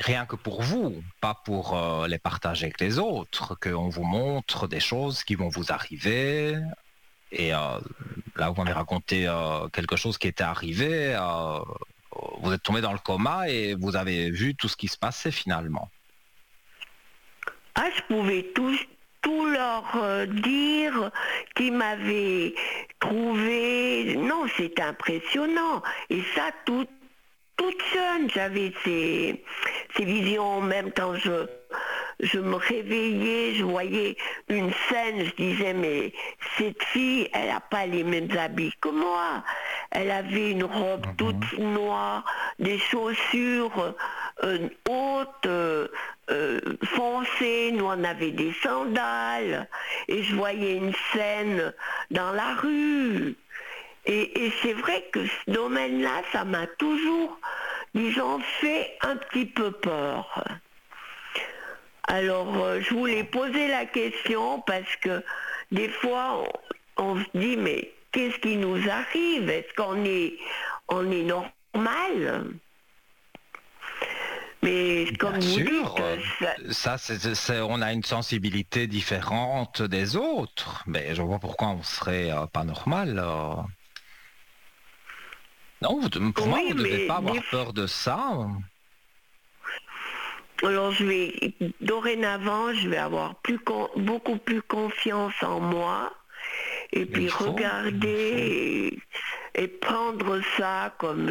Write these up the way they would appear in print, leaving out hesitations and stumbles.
rien que pour vous, pas pour les partager avec les autres, qu'on vous montre des choses qui vont vous arriver. Et là, vous m'avez raconté quelque chose qui était arrivé. Vous êtes tombé dans le coma et vous avez vu tout ce qui se passait finalement. Ah, je pouvais tout leur dire qu'ils m'avaient trouvé. Non, c'est impressionnant. Et ça, toute jeune, j'avais ces visions, même quand je me réveillais, je voyais une scène, je disais, mais cette fille, elle n'a pas les mêmes habits que moi. Elle avait une robe toute noire, des chaussures hautes, foncées, nous on avait des sandales, et je voyais une scène dans la rue. Et c'est vrai que ce domaine-là, ça m'a toujours, disons, fait un petit peu peur. Alors, je voulais poser la question parce que des fois, on se dit, mais qu'est-ce qui nous arrive? Est-ce on est normal? Mais comme Bien vous sûr, dites, on a une sensibilité différente des autres, mais je vois pourquoi on serait pas normal. Non, pour moi, oui, vous ne devez mais pas avoir peur de ça. alors dorénavant, je vais avoir beaucoup plus confiance en moi et Mais puis regarder et prendre ça comme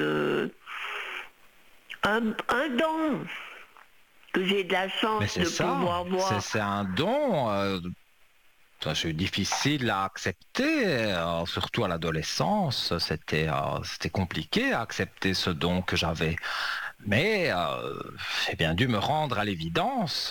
un don que j'ai de la chance Mais c'est de ça, pouvoir voir. c'est un don. C'est difficile à accepter, surtout à l'adolescence. C'était compliqué à accepter ce don que j'avais. Mais j'ai bien dû me rendre à l'évidence.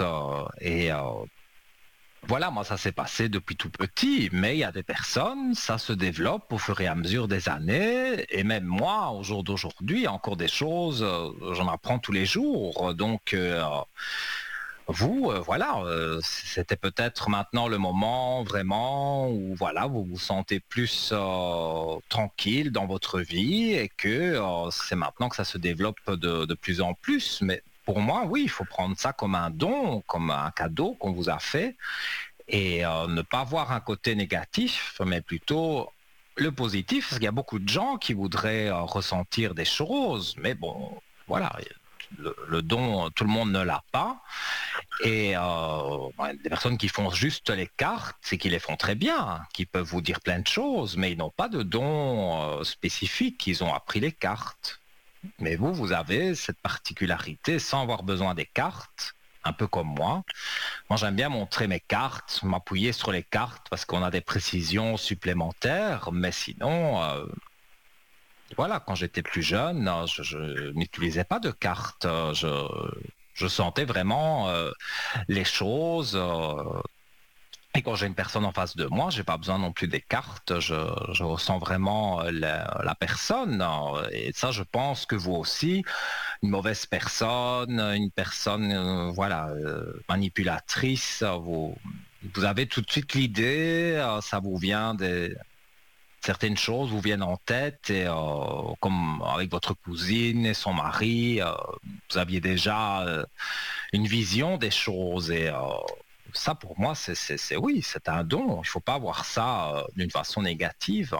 Voilà, moi ça s'est passé depuis tout petit, mais il y a des personnes, ça se développe au fur et à mesure des années, et même moi, au jour d'aujourd'hui, encore des choses, j'en apprends tous les jours. Donc vous, voilà, c'était peut-être maintenant le moment vraiment où voilà, vous vous sentez plus tranquille dans votre vie et que c'est maintenant que ça se développe de plus en plus. Mais pour moi, oui, il faut prendre ça comme un don, comme un cadeau qu'on vous a fait et ne pas voir un côté négatif, mais plutôt le positif, parce qu'il y a beaucoup de gens qui voudraient ressentir des choses, mais bon, voilà, le don, tout le monde ne l'a pas. Et des personnes qui font juste les cartes, c'est qu'ils les font très bien, qui peuvent vous dire plein de choses, mais ils n'ont pas de don spécifique, ils ont appris les cartes. Mais vous, vous avez cette particularité sans avoir besoin des cartes, un peu comme moi. Moi, j'aime bien montrer mes cartes, m'appuyer sur les cartes parce qu'on a des précisions supplémentaires, mais sinon, voilà, quand j'étais plus jeune, je n'utilisais pas de cartes. Je sentais vraiment les choses. Et quand j'ai une personne en face de moi, j'ai pas besoin non plus des cartes. Je ressens vraiment la personne. Et ça, je pense que vous aussi, une mauvaise personne, une personne, voilà, manipulatrice, vous avez tout de suite l'idée, ça vous vient des certaines choses vous viennent en tête et comme avec votre cousine et son mari, vous aviez déjà une vision des choses et ça pour moi oui, c'est un don. Il faut pas voir ça d'une façon négative.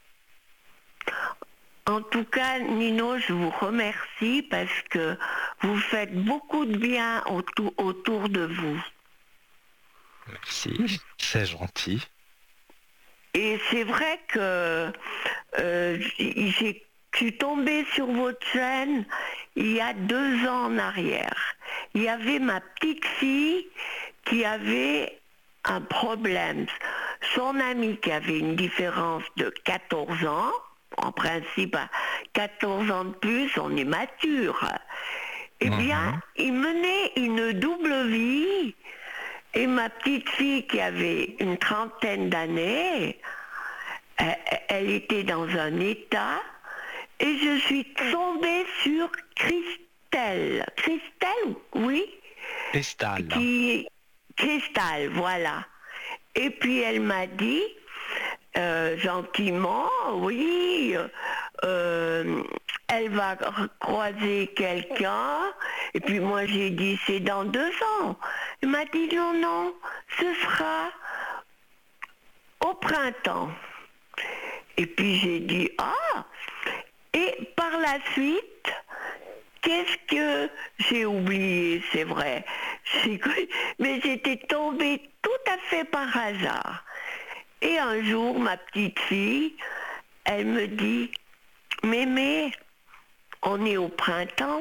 En tout cas, Nino, je vous remercie parce que vous faites beaucoup de bien autour de vous. Merci, c'est gentil. Et c'est vrai que je suis tombée sur votre chaîne il y a 2 ans en arrière. Il y avait ma petite fille qui avait un problème. Son ami qui avait une différence de 14 ans, en principe à 14 ans de plus, on est mature. Eh bien, il menait une double vie. Et ma petite fille qui avait une trentaine d'années, elle était dans un état et je suis tombée sur Christelle. Christelle, oui. Cristal. Cristal, voilà. Et puis elle m'a dit, gentiment, oui, elle va croiser quelqu'un. Et puis moi j'ai dit c'est dans 2 ans. Elle m'a dit non, non, ce sera au printemps. Et puis j'ai dit ah. Et par la suite, qu'est-ce que j'ai oublié, c'est vrai. Mais j'étais tombée tout à fait par hasard. Et un jour, ma petite fille, elle me dit, Mémé, on est au printemps.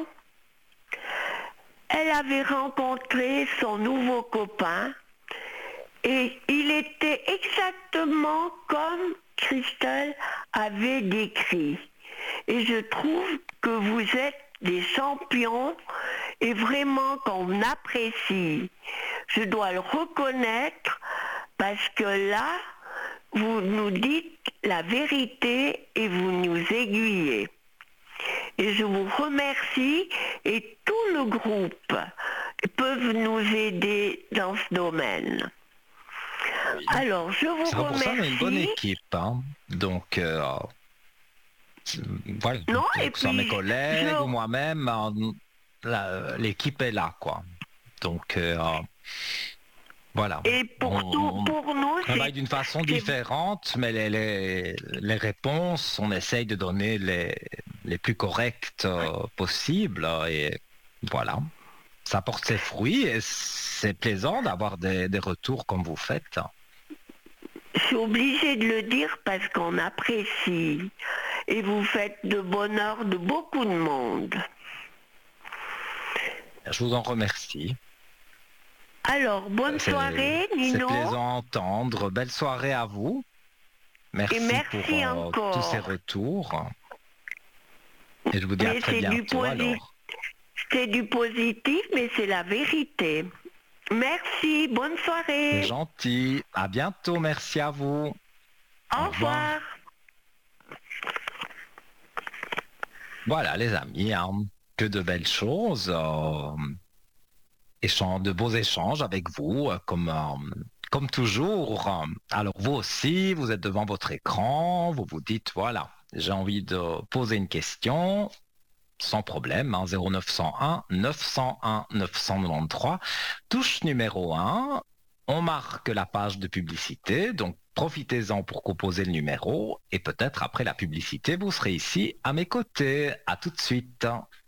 Elle avait rencontré son nouveau copain et il était exactement comme Christelle avait décrit. Et je trouve que vous êtes des champions et vraiment qu'on apprécie. Je dois le reconnaître parce que là, vous nous dites la vérité et vous nous aiguillez. Et je vous remercie et tout le groupe peuvent nous aider dans ce domaine. Oui. Alors, je vous C'est pour ça qu'on a une bonne remercie. équipe. Hein. Donc, voilà. Non, Donc, et que ce soit mes puis, collègues ou moi-même, l'équipe est là, quoi. Donc, voilà. et pour nous, On travaille d'une façon différente, mais les réponses, on essaye de donner les plus correctes possibles. Et voilà. Ça porte ses fruits et c'est plaisant d'avoir des retours comme vous faites. je suis obligée de le dire parce qu'on apprécie. Et vous faites de bonheur de beaucoup de monde. Je vous en remercie. Alors, bonne soirée, C'est Nino. plaisant à entendre. Belle soirée à vous. Merci, Et merci pour encore. tous ces retours. Et je vous dis à Mais très c'est du bientôt alors. C'est du positif, mais c'est la vérité. Merci, bonne C'est soirée. gentil. À bientôt. Merci à vous. Au revoir. Voilà les amis, hein. Que de belles choses. De beaux échanges avec vous, comme toujours. Alors vous aussi, vous êtes devant votre écran, vous vous dites, voilà, j'ai envie de poser une question, sans problème, hein, 0901 901 993, touche numéro 1, on marque la page de publicité, donc profitez-en pour composer le numéro, et peut-être après la publicité, vous serez ici à mes côtés. À tout de suite.